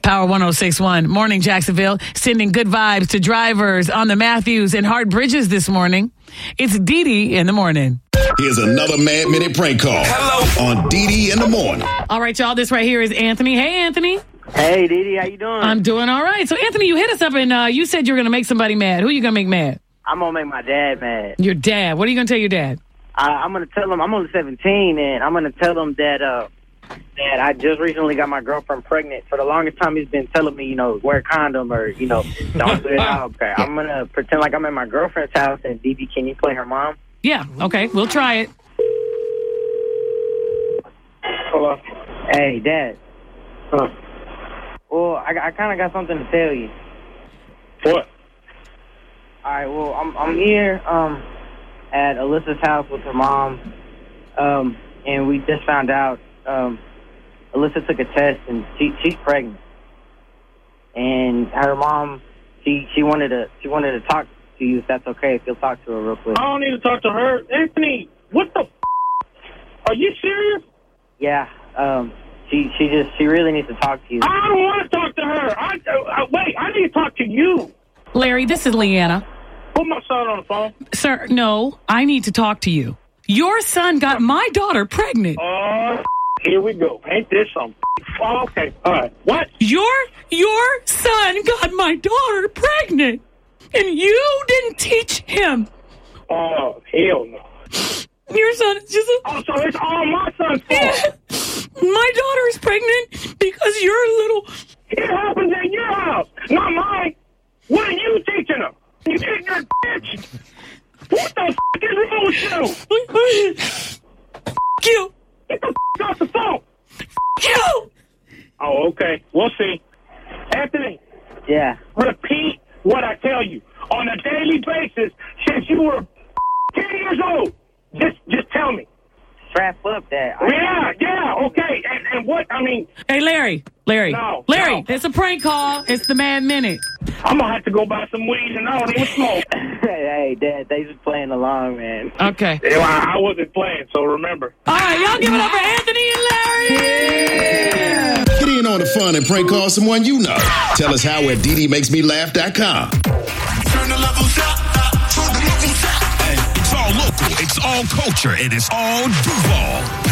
Power 106.1. Morning, Jacksonville. Sending good vibes to drivers on the Matthews and Hart Bridges this morning. It's Dee Dee in the morning. Here's another Mad Minute prank call. Hello. On Dee Dee in the morning. All right, y'all. This right here is Anthony. Hey, Anthony. Hey, Dee Dee. How you doing? I'm doing all right. So, Anthony, you hit us up and you said you were going to make somebody mad. Who are you going to make mad? I'm going to make my dad mad. Your dad. What are you going to tell your dad? I'm going to tell him, I'm only 17, and I'm going to tell him that I just recently got my girlfriend pregnant. For the longest time, he's been telling me, wear a condom or, don't do it out. Okay. I'm going to pretend like I'm at my girlfriend's house, and Dee Dee, can you play her mom? Yeah, okay. We'll try it. Hello. Hey, Dad. Huh. Well, I kind of got something to tell you. What? All right, well, I'm here at Alyssa's house with her mom, and we just found out Alyssa took a test, and she's pregnant. And her mom, she wanted to talk to you, if that's okay, if you'll talk to her real quick. I don't need to talk to her. Anthony, what the Are you serious? Yeah, she really needs to talk to you. I don't want to talk to her. Wait, I need to talk to you. Larry, this is Leanna. Put my son on the phone. Sir, no, I need to talk to you. Your son got my daughter pregnant. Oh, here we go. Ain't this some okay, all right. What? Your son got my daughter pregnant, and you didn't teach him. Oh, hell no. Your son is just Oh, so it's all my son's fault. Yeah. My daughter is pregnant because you're little. It happens at your house, not mine. What are you teaching them? You ignorant bitch. What the is wrong with you? You. Get the off the phone. You. Oh, okay. We'll see. Anthony. Yeah. Repeat what I tell you on a daily basis since you were 10 years old. Just tell me. Strap up, Dad. Yeah, okay. And what, I mean... Hey, Larry. No. It's a prank call. It's the Mad Minute. I'm going to have to go buy some weed and I don't even smoke. Hey, Dad, they just playing along, man. Okay. I wasn't playing, so remember. All right, y'all give it up for Anthony and Larry. Yeah. Get in on the fun and prank call someone you know. Tell us how at DDMakesMeLaugh.com. Turn the levels up. Turn the levels up. Hey, it's all local, it's all culture, and it's all Duval.